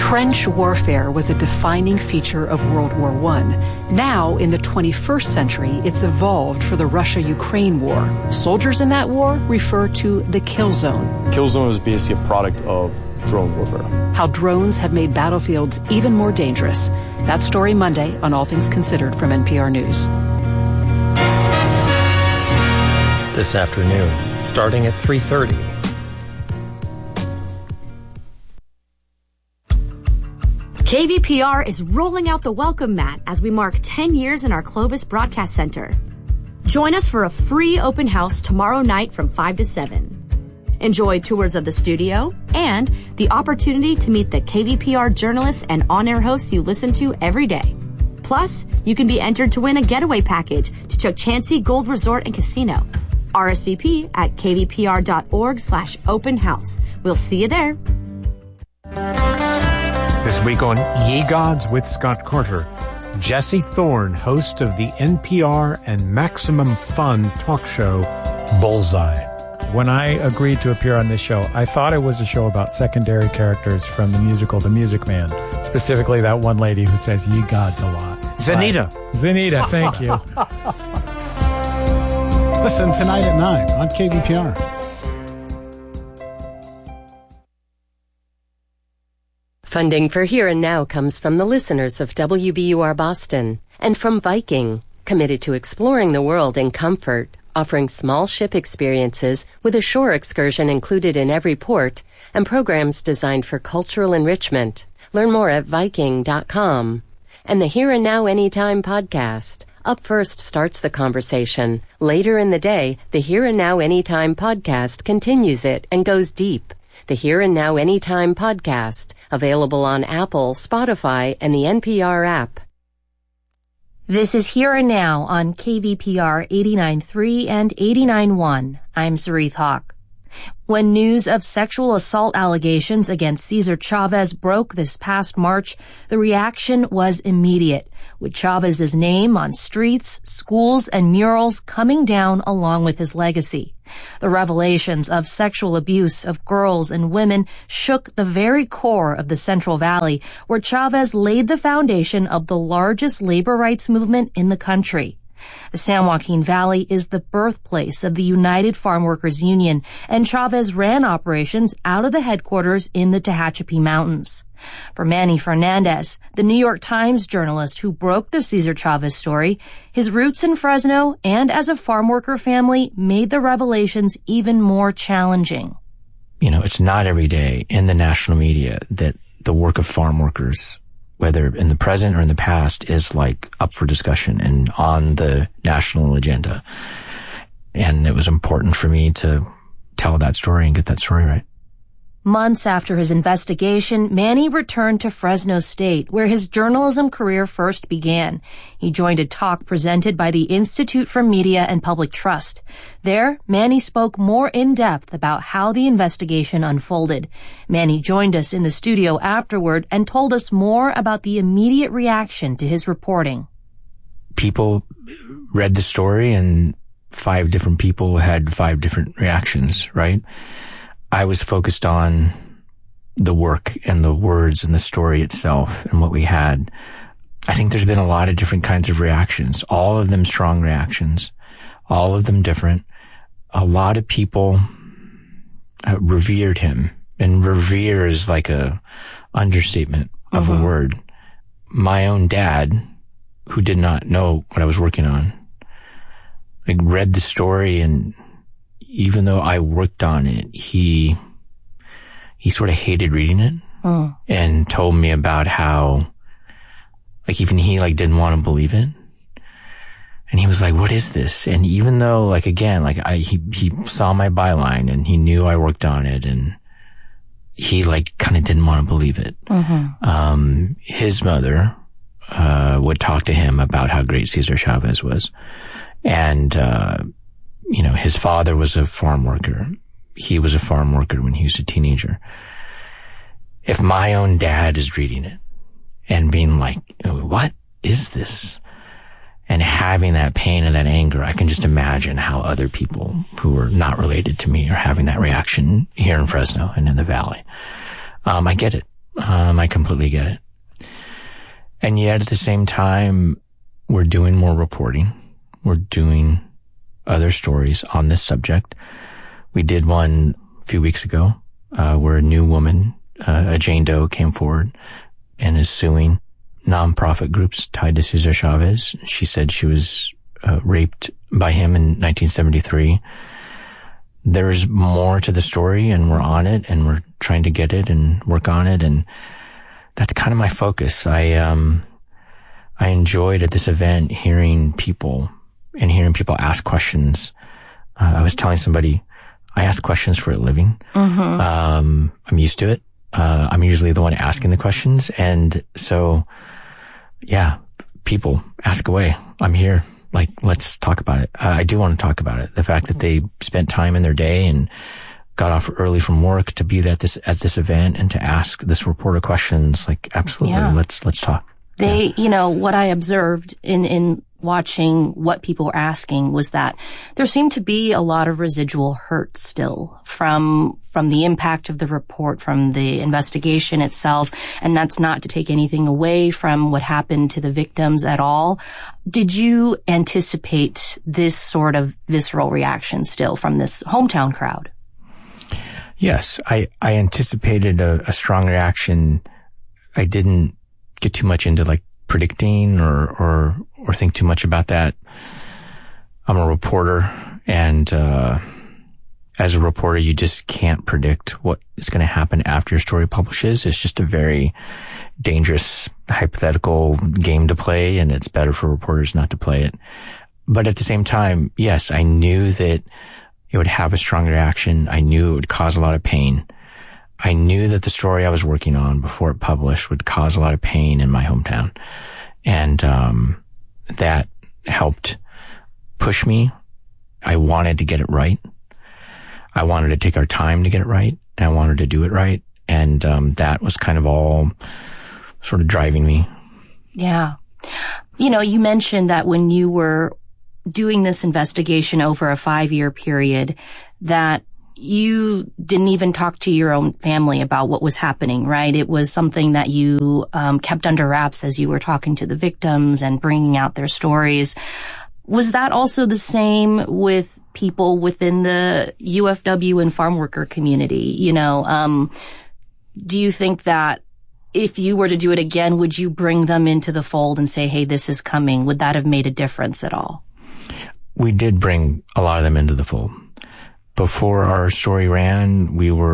Trench warfare was a defining feature of World War I. Now, in the 21st century, it's evolved for the Russia-Ukraine war. Soldiers in that war refer to the kill zone. Kill zone is basically a product of drone warfare. How drones have made battlefields even more dangerous. That story Monday on All Things Considered from NPR News. This afternoon, starting at 3:30. KVPR is rolling out the welcome mat as we mark 10 years in our Clovis Broadcast Center. Join us for a free open house tomorrow night from 5 to 7. Enjoy tours of the studio and the opportunity to meet the KVPR journalists and on-air hosts you listen to every day. Plus, you can be entered to win a getaway package to Chukchansi Gold Resort and Casino. RSVP at kvpr.org/open house. We'll see you there. This week on Ye Gods with Scott Carter, Jesse Thorne, host of the NPR and Maximum Fun talk show Bullseye. When I agreed to appear on this show, I thought it was a show about secondary characters from the musical The Music Man, specifically that one lady who says "Ye Gods" a lot. Zanita. Zanita, thank you. Listen tonight at 9 on KVPR. Funding for Here and Now comes from the listeners of WBUR Boston and from Viking, committed to exploring the world in comfort, offering small ship experiences with a shore excursion included in every port and programs designed for cultural enrichment. Learn more at Viking.com. And the Here and Now Anytime podcast. Up First starts the conversation. Later in the day, the Here and Now Anytime podcast continues it and goes deep. The Here and Now Anytime podcast, available on Apple, Spotify, and the NPR app. This is Here and Now on KVPR 89.3 and 89.1. I'm Sarith Hawk. When news of sexual assault allegations against Cesar Chavez broke this past March, the reaction was immediate, with Chavez's name on streets, schools, and murals coming down along with his legacy. The revelations of sexual abuse of girls and women shook the very core of the Central Valley, where Chavez laid the foundation of the largest labor rights movement in the country. The San Joaquin Valley is the birthplace of the United Farm Workers Union, and Chavez ran operations out of the headquarters in the Tehachapi Mountains. For Manny Fernandez, the New York Times journalist who broke the Cesar Chavez story, his roots in Fresno and as a farm worker family made the revelations even more challenging. You know, it's not every day in the national media that the work of farm workers, whether in the present or in the past, is like up for discussion and on the national agenda. And it was important for me to tell that story and get that story right. Months after his investigation, Manny returned to Fresno State, where his journalism career first began. He joined a talk presented by the Institute for Media and Public Trust. There, Manny spoke more in depth about how the investigation unfolded. Manny joined us in the studio afterward and told us more about the immediate reaction to his reporting. People read the story and 5 different people had 5 different reactions, right? I was focused on the work and the words and the story itself and what we had. I think there's been a lot of different kinds of reactions, all of them strong reactions, all of them different. A lot of people revered him, and revere is like a understatement of a word. My own dad, who did not know what I was working on, like read the story, and even though I worked on it, he sort of hated reading it and told me about how, like, even he, like, didn't want to believe it. And he was like, what is this? And even though, like, again, like, he saw my byline and he knew I worked on it, and he, like, kind of didn't want to believe it. His mother would talk to him about how great Cesar Chavez was. And, you know, his father was a farm worker. He was a farm worker when he was a teenager. If my own dad is reading it and being like, what is this? And having that pain and that anger, I can just imagine how other people who are not related to me are having that reaction here in Fresno and in the Valley. I get it. I completely get it. And yet at the same time, we're doing more reporting. We're doing other stories on this subject. We did one a few weeks ago, where a new woman, a Jane Doe, came forward and is suing nonprofit groups tied to Cesar Chavez. She said she was raped by him in 1973. There's more to the story, and we're on it, and we're trying to get it and work on it, and that's kind of my focus. I enjoyed at this event hearing people ask questions. I was telling somebody, I ask questions for a living. I'm used to it. I'm usually the one asking the questions. And so, yeah, people ask away. I'm here. Like, let's talk about it. I do want to talk about it. The fact that they spent time in their day and got off early from work to be at this event and to ask this reporter questions. Like, absolutely. Yeah. Let's talk. What I observed in watching what people were asking was that there seemed to be a lot of residual hurt still from the impact of the report, from the investigation itself. And that's not to take anything away from what happened to the victims at all. Did you anticipate this sort of visceral reaction still from this hometown crowd? Yes, I anticipated a strong reaction. I didn't get too much into like predicting or think too much about that. I'm a reporter, and as a reporter, you just can't predict what is going to happen after your story publishes. It's just a very dangerous hypothetical game to play, and it's better for reporters not to play it. But at the same time, yes, I knew that it would have a strong reaction. I knew it would cause a lot of pain. I knew that the story I was working on before it published would cause a lot of pain in my hometown. And that helped push me. I wanted to get it right. I wanted to take our time to get it right. And I wanted to do it right. And that was kind of all sort of driving me. Yeah. You mentioned that when you were doing this investigation over a 5-year period, that you didn't even talk to your own family about what was happening, right? It was something that you kept under wraps as you were talking to the victims and bringing out their stories. Was that also the same with people within the UFW and farm worker community? Do you think that if you were to do it again, would you bring them into the fold and say, hey, this is coming? Would that have made a difference at all? We did bring a lot of them into the fold. Before our story ran, we were